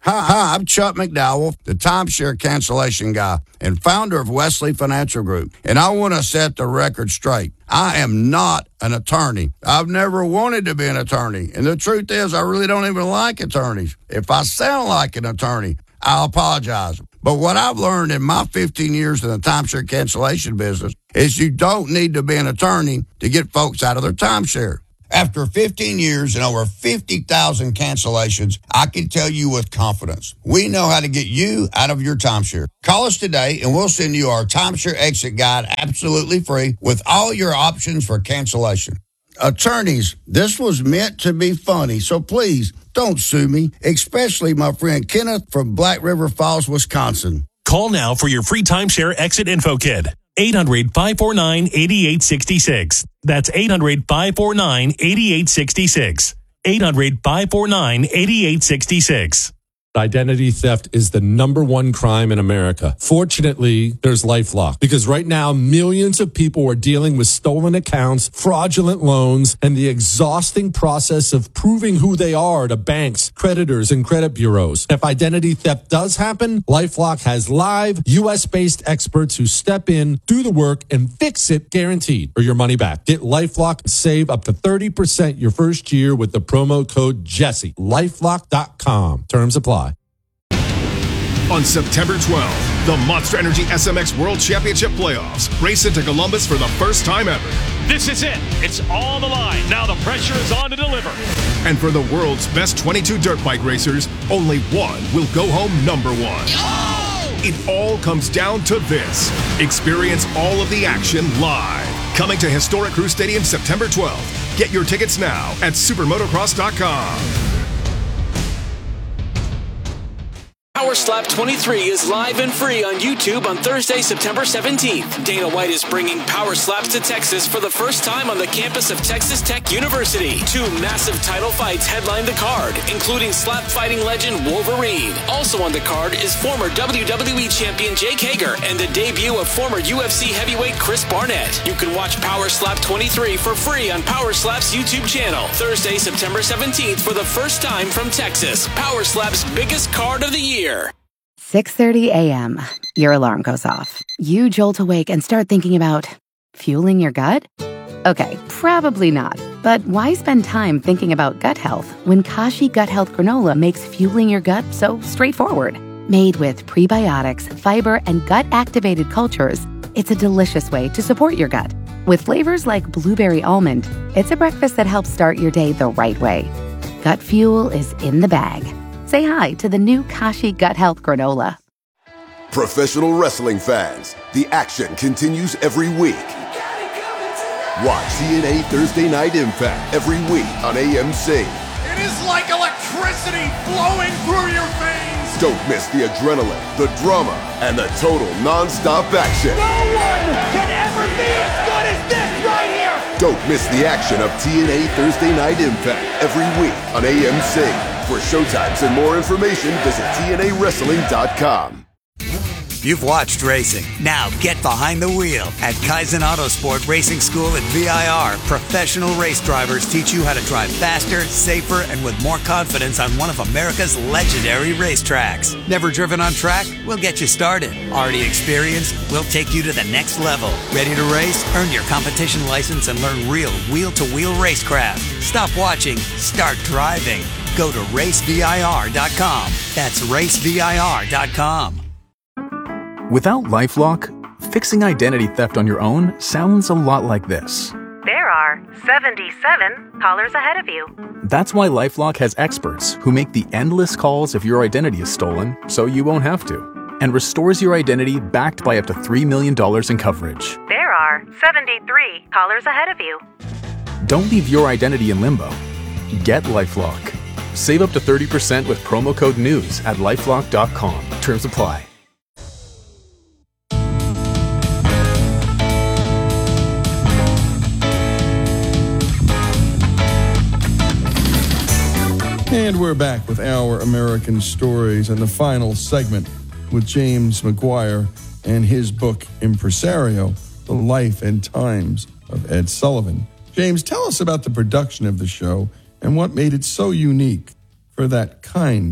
Hi, I'm Chuck McDowell, the timeshare cancellation guy and founder of Wesley Financial Group. And I want to set the record straight. I am not an attorney. I've never wanted to be an attorney. And the truth is, I really don't even like attorneys. If I sound like an attorney, I'll apologize. But what I've learned in my 15 years in the timeshare cancellation business is you don't need to be an attorney to get folks out of their timeshare. After 15 years and over 50,000 cancellations, I can tell you with confidence, we know how to get you out of your timeshare. Call us today and we'll send you our timeshare exit guide absolutely free with all your options for cancellation. Attorneys, this was meant to be funny, so please don't sue me, especially my friend Kenneth from Black River Falls, Wisconsin. Call now for your free timeshare exit info kit. 800-549-8866. That's 800-549-8866. 800-549-8866. Identity theft is the number one crime in America. Fortunately, there's LifeLock, because right now millions of people are dealing with stolen accounts, fraudulent loans, and the exhausting process of proving who they are to banks, creditors, and credit bureaus. If identity theft does happen, LifeLock has live U.S.-based experts who step in, do the work, and fix it guaranteed, or your money back. Get LifeLock and save up to 30% your first year with the promo code Jesse. LifeLock.com. Terms apply. On September 12th, the Monster Energy SMX World Championship Playoffs race into Columbus for the first time ever. This is it. It's on the line. Now the pressure is on to deliver. And for the world's best 22 dirt bike racers, only one will go home number one. Oh! It all comes down to this. Experience all of the action live. Coming to historic Crew Stadium September 12th. Get your tickets now at supermotocross.com. Power Slap 23 is live and free on YouTube on Thursday, September 17th. Dana White is bringing Power Slaps to Texas for the first time on the campus of Texas Tech University. 2 massive title fights headline the card, including slap fighting legend Wolverine. Also on the card is former WWE champion Jake Hager and the debut of former UFC heavyweight Chris Barnett. You can watch Power Slap 23 for free on Power Slap's YouTube channel. Thursday, September 17th for the first time from Texas. Power Slap's biggest card of the year. 6:30 a.m. Your alarm goes off. You jolt awake and start thinking about fueling your gut? Okay, probably not. But why spend time thinking about gut health when Kashi Gut Health Granola makes fueling your gut so straightforward? Made with prebiotics, fiber, and gut-activated cultures, it's a delicious way to support your gut. With flavors like blueberry almond, it's a breakfast that helps start your day the right way. Gut fuel is in the bag. Say hi to the new Kashi Gut Health Granola. Professional wrestling fans, the action continues every week. Watch TNA Thursday Night Impact every week on AMC. It is like electricity flowing through your veins. Don't miss the adrenaline, the drama, and the total non-stop action. No one can ever be as good as this right here. Don't miss the action of TNA Thursday Night Impact every week on AMC. For showtimes and more information, visit TNAWrestling.com. You've watched racing. Now get behind the wheel. At Kaizen Autosport Racing School at VIR, professional race drivers teach you how to drive faster, safer, and with more confidence on one of America's legendary racetracks. Never driven on track? We'll get you started. Already experienced? We'll take you to the next level. Ready to race? Earn your competition license and learn real wheel-to-wheel racecraft. Stop watching. Start driving. Go to racevir.com. That's racevir.com. Without LifeLock, fixing identity theft on your own sounds a lot like this. There are 77 callers ahead of you. That's why LifeLock has experts who make the endless calls if your identity is stolen, so you won't have to, and restores your identity backed by up to $3 million in coverage. There are 73 callers ahead of you. Don't leave your identity in limbo. Get LifeLock. Save up to 30% with promo code NEWS at LifeLock.com. Terms apply. And we're back with Our American Stories and the final segment with James McGuire and his book, Impresario, The Life and Times of Ed Sullivan. James, tell us about the production of the show and what made it so unique for that kind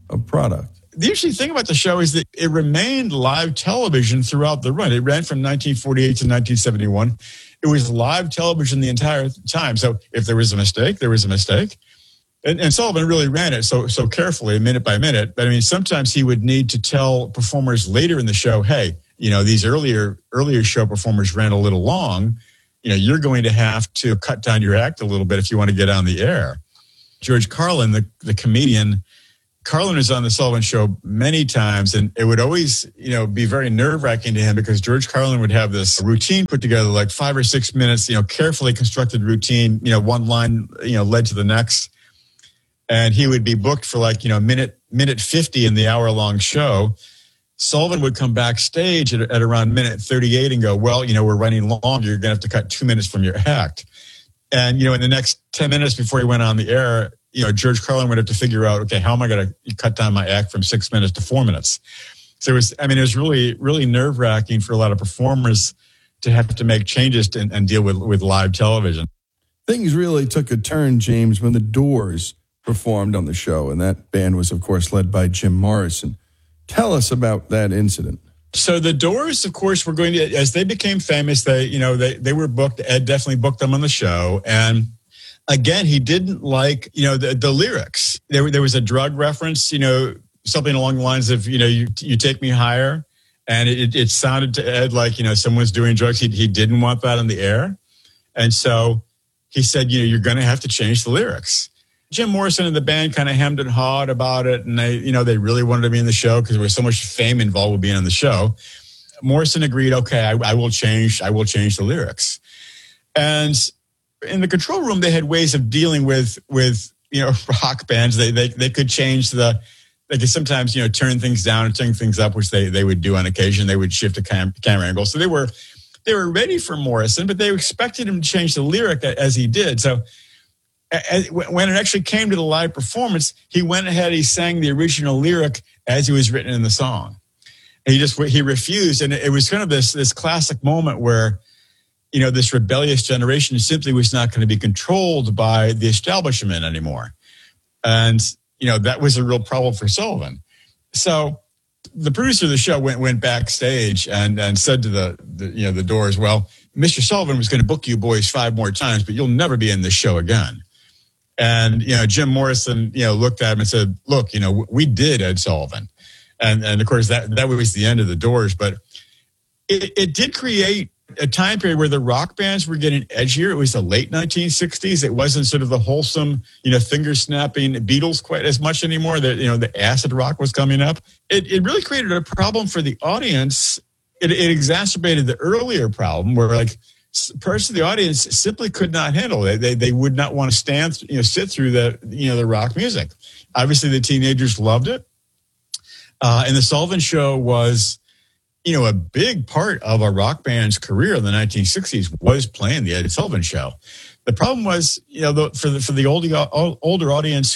of product. The interesting thing about the show is that it remained live television throughout the run. It ran from 1948 to 1971. It was live television the entire time. So if there was a mistake, there was a mistake. And Sullivan really ran it so carefully, minute by minute. But I mean, sometimes he would need to tell performers later in the show, hey, these earlier show performers ran a little long. You're going to have to cut down your act a little bit if you want to get on the air. George Carlin, the comedian, Carlin was on the Sullivan Show many times, and it would always, be very nerve-wracking to him because George Carlin would have this routine put together, like 5 or 6 minutes, carefully constructed routine, one line, led to the next. And he would be booked for minute 50 in the hour-long show. Sullivan would come backstage at around minute 38 and go, well, we're running long. You're going to have to cut 2 minutes from your act. And, in the next 10 minutes before he went on the air, George Carlin would have to figure out, okay, how am I going to cut down my act from 6 minutes to 4 minutes? So it was really, really nerve-wracking for a lot of performers to have to make changes and deal with live television. Things really took a turn, James, when the Doors performed on the show, and that band was, of course, led by Jim Morrison. Tell us about that incident. So the Doors, of course, were going to, as they became famous, they were booked. Ed definitely booked them on the show, and again, he didn't like, the lyrics. There was a drug reference, something along the lines of, you take me higher. And it sounded to Ed like, someone's doing drugs. He didn't want that on the air. And so he said, you're going to have to change the lyrics. Jim Morrison and the band kind of hemmed and hawed about it. And they really wanted to be in the show because there was so much fame involved with being on the show. Morrison agreed, okay, I will change the lyrics. And in the control room, they had ways of dealing with rock bands. They could change they could sometimes, turn things down and turn things up, which they would do on occasion. They would shift the camera angle. So they were ready for Morrison, but they expected him to change the lyric as he did. So when it actually came to the live performance, he went ahead, he sang the original lyric as he was written in the song. And he refused. And it was kind of this classic moment where, this rebellious generation simply was not going to be controlled by the establishment anymore. And, that was a real problem for Sullivan. So the producer of the show went backstage and said to the Doors, well, Mr. Sullivan was going to book you boys 5 more times, but you'll never be in this show again. And, Jim Morrison, looked at him and said, look, we did Ed Sullivan. And of course, that was the end of the Doors. But it did create a time period where the rock bands were getting edgier. It was the late 1960s. It wasn't sort of the wholesome, finger-snapping Beatles quite as much anymore. The acid rock was coming up. It really created a problem for the audience. It exacerbated the earlier problem where, parts of the audience simply could not handle it. They would not want to sit through the rock music. Obviously, the teenagers loved it. And the Sullivan Show was, a big part of a rock band's career in the 1960s was playing the Ed Sullivan Show. The problem was, for the older audience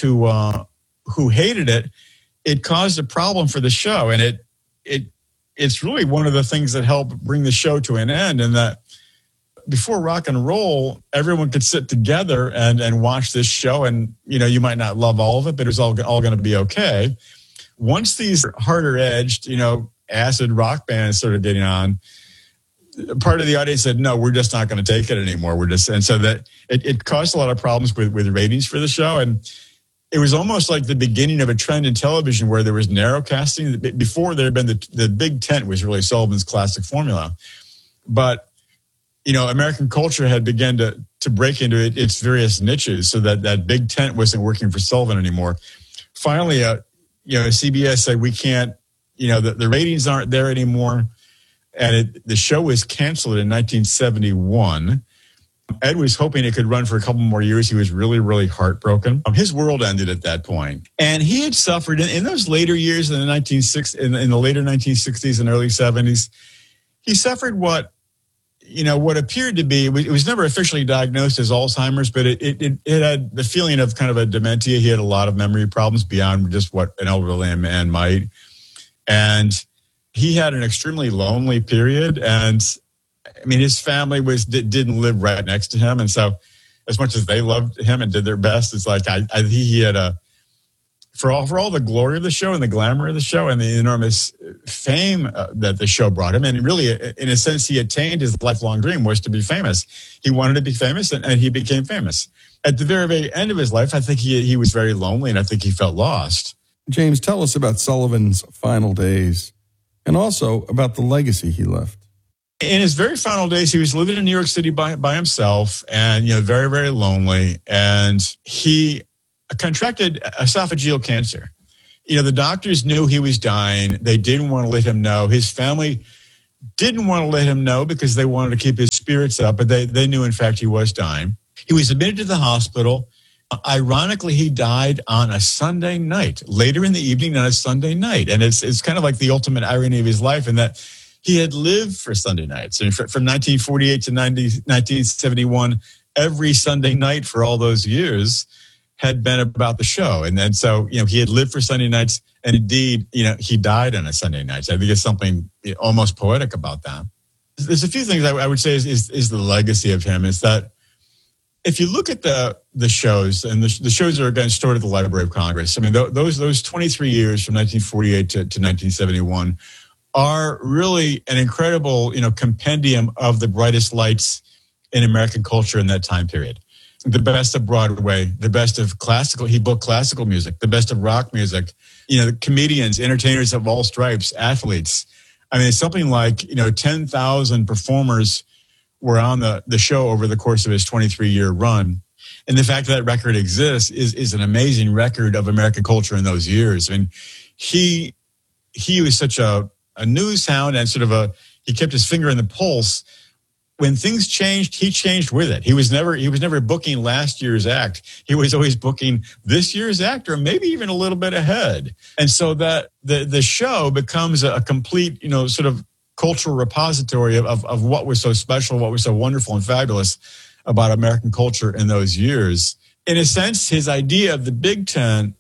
who hated it, it caused a problem for the show. And it's really one of the things that helped bring the show to an end. And that before rock and roll, everyone could sit together and watch this show. And, you might not love all of it, but it was all going to be okay. Once these harder edged, acid rock bands started getting on, part of the audience said, no, we're just not going to take it anymore. And so that it caused a lot of problems with ratings for the show. And it was almost like the beginning of a trend in television where there was narrow casting. Before there had been the Big Tent was really Sullivan's classic formula. But, American culture had begun to break into its various niches so that Big Tent wasn't working for Sullivan anymore. Finally, CBS said, we can't, the ratings aren't there anymore. And the show was canceled in 1971. Ed was hoping it could run for a couple more years. He was really, really heartbroken. His world ended at that point. And he had suffered in those later years in the later 1960s and early 70s. He suffered what appeared to be, it was never officially diagnosed as Alzheimer's, but it had the feeling of kind of a dementia. He had a lot of memory problems beyond just what an elderly man might. And he had an extremely lonely period. And his family didn't live right next to him. And so as much as they loved him and did their best, it's like, he had for all the glory of the show and the glamour of the show and the enormous fame that the show brought him. And really, in a sense, he attained his lifelong dream, was to be famous. He wanted to be famous, and he became famous. At the very, very end of his life, I think he was very lonely, and I think he felt lost. James, tell us about Sullivan's final days and also about the legacy he left. In his very final days, he was living in New York City by himself and, very, very lonely. And he contracted esophageal cancer. The doctors knew he was dying. They didn't want to let him know. His family didn't want to let him know because they wanted to keep his spirits up, but they knew, in fact, he was dying. He was admitted to the hospital. Ironically, he died on a Sunday night, later in the evening on a Sunday night. And it's kind of like the ultimate irony of his life in that he had lived for Sunday nights. And from 1948 to 1971, every Sunday night for all those years had been about the show. And then so, he had lived for Sunday nights. And indeed, he died on a Sunday night. So I think there's something almost poetic about that. There's a few things I would say is the legacy of him is that if you look at the shows, and the shows are again stored at the Library of Congress, I mean, those 23 years from 1948 to 1971 are really an incredible, compendium of the brightest lights in American culture in that time period. The best of Broadway, the best of classical, he booked classical music, the best of rock music, comedians, entertainers of all stripes, athletes. I mean, it's something like, 10,000 performers were on the show over the course of his 23-year run. And the fact that record exists is an amazing record of American culture in those years. I mean, he was such a news hound and he kept his finger in the pulse. When things changed, he changed with it. He was never booking last year's act. He was always booking this year's act, or maybe even a little bit ahead. And so that the show becomes a complete, cultural repository of what was so special, what was so wonderful and fabulous about American culture in those years. In a sense, his idea of the Big Tent,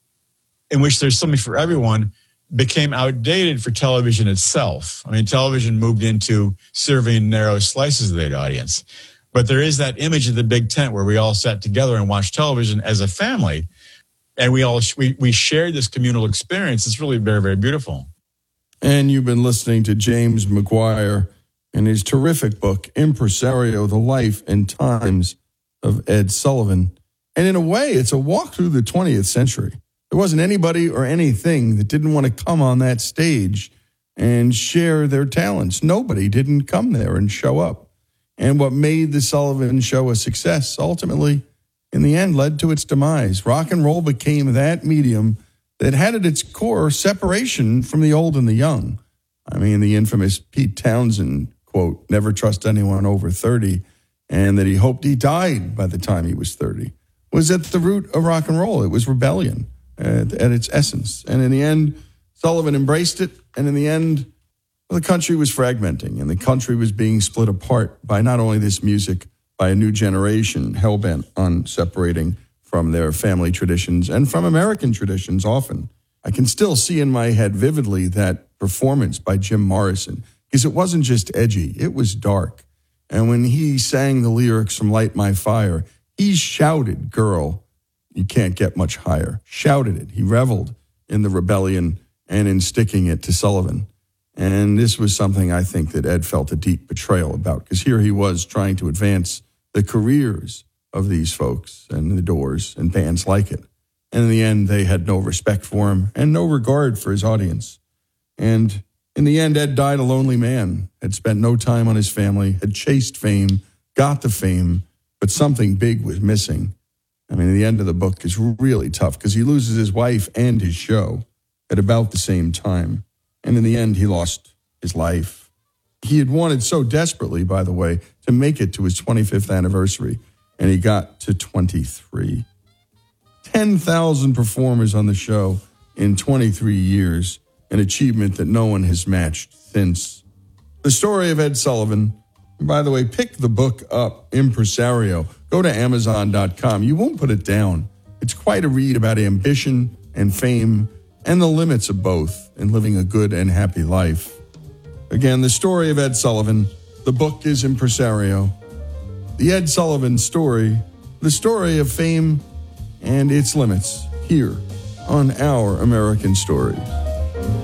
in which there's something for everyone, became outdated for television itself. I mean, television moved into serving narrow slices of the audience. But there is that image of the Big Tent where we all sat together and watched television as a family, and we shared this communal experience. It's really very, very beautiful. And you've been listening to James McGuire in his terrific book, Impresario, The Life and Times of Ed Sullivan. And in a way, it's a walk through the 20th century. There wasn't anybody or anything that didn't want to come on that stage and share their talents. Nobody didn't come there and show up. And what made the Sullivan Show a success ultimately, in the end, led to its demise. Rock and roll became that medium that had at its core separation from the old and the young. I mean, the infamous Pete Townsend quote, "Never trust anyone over 30," and that he hoped he died by the time he was 30, was at the root of rock and roll. It was rebellion at its essence. And in the end, Sullivan embraced it. And in the end, the country was fragmenting, and the country was being split apart by not only this music, by a new generation hell-bent on separating from their family traditions and from American traditions often. I can still see in my head vividly that performance by Jim Morrison, because it wasn't just edgy, it was dark. And when he sang the lyrics from Light My Fire, he shouted, "Girl, you can't get much higher." Shouted it. He reveled in the rebellion and in sticking it to Sullivan. And this was something I think that Ed felt a deep betrayal about, because here he was trying to advance the careers of these folks and the Doors and bands like it. And in the end, they had no respect for him and no regard for his audience. And in the end, Ed died a lonely man, had spent no time on his family, had chased fame, got the fame, but something big was missing. I mean, the end of the book is really tough because he loses his wife and his show at about the same time. And in the end, he lost his life. He had wanted so desperately, by the way, to make it to his 25th anniversary, and he got to 23. 10,000 performers on the show in 23 years, an achievement that no one has matched since. The story of Ed Sullivan. And by the way, pick the book up, Impresario. Go to Amazon.com. You won't put it down. It's quite a read about ambition and fame and the limits of both in living a good and happy life. Again, the story of Ed Sullivan. The book is Impresario. The Ed Sullivan story, the story of fame and its limits, here on Our American Story.